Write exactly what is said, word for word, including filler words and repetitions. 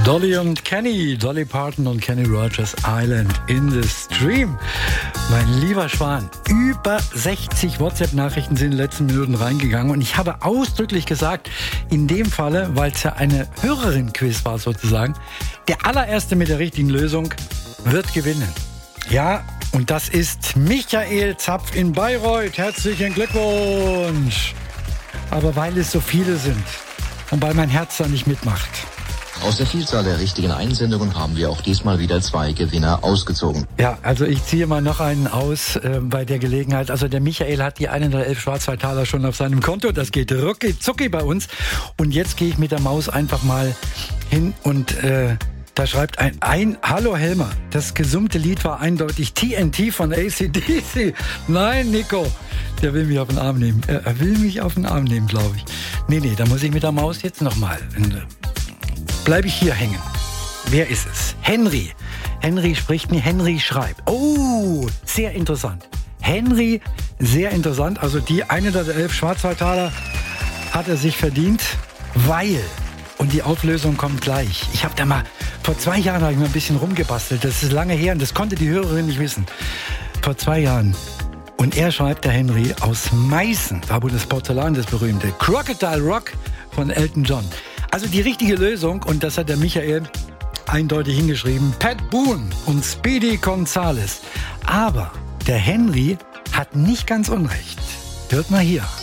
Dolly und Kenny, Dolly Parton und Kenny Rogers, Island in the Stream. Mein lieber Schwan, über sechzig WhatsApp-Nachrichten sind in den letzten Minuten reingegangen und ich habe ausdrücklich gesagt, in dem Falle, weil es ja eine Hörerin-Quiz war sozusagen, der allererste mit der richtigen Lösung wird gewinnen. Ja, und das ist Michael Zapf in Bayreuth. Herzlichen Glückwunsch! Aber weil es so viele sind und weil mein Herz da nicht mitmacht. Aus der Vielzahl der richtigen Einsendungen haben wir auch diesmal wieder zwei Gewinner ausgezogen. Ja, also ich ziehe mal noch einen aus äh, bei der Gelegenheit. Also der Michael hat die hundertelf Schwarzwaldtaler schon auf seinem Konto. Das geht rucki zucki bei uns. Und jetzt gehe ich mit der Maus einfach mal hin und äh, da schreibt ein, ein Hallo Helmer. Das gesummte Lied war eindeutig T N T von A C D C. Nein, Nico. Der will mich auf den Arm nehmen. Er will mich auf den Arm nehmen, glaube ich. Nee, nee, da muss ich mit der Maus jetzt nochmal. Bleibe ich hier hängen. Wer ist es? Henry. Henry spricht mir, Henry schreibt. Oh, sehr interessant. Henry, sehr interessant. Also die hundertelf Schwarzwaldtaler hat er sich verdient, weil, und die Auflösung kommt gleich. Ich habe da mal, vor zwei Jahren habe ich mal ein bisschen rumgebastelt. Das ist lange her und das konnte die Hörerin nicht wissen. Vor zwei Jahren. Und er schreibt, der Henry, aus Meißen, da wo das Porzellan, das berühmte Crocodile Rock von Elton John. Also die richtige Lösung, und das hat der Michael eindeutig hingeschrieben, Pat Boone und Speedy Gonzales. Aber der Henry hat nicht ganz unrecht. Hört mal hier.